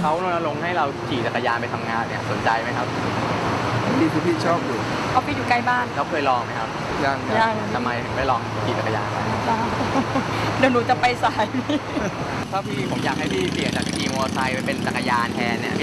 เขารณรงค์ให้เราขี่จักรยานไปทำงานเนี่ยสนใจไหมครับดีที่พี่ชอบอยู่ออฟฟิศอยู่ใกล้บ้านแล้วเคยลองไหมครับยังยังทำไมถึงไม่ลองขี่จักรยานไปเดี๋ยวหนูจะไปสายถ้าพี่ผมอยากให้พี่เปลี่ยนจากขี่มอเตอร์ไซค์ไปเป็นจักรยานแทนเนี่ย